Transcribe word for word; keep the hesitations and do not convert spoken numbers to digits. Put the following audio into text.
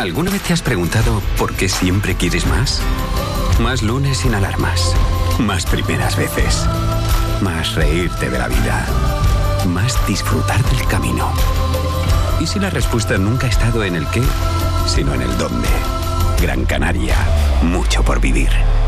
¿Alguna vez te has preguntado por qué siempre quieres más? Más lunes sin alarmas. Más primeras veces. Más reírte de la vida. Más disfrutar del camino. ¿Y si la respuesta nunca ha estado en el qué, sino en el dónde? Gran Canaria. Mucho por vivir.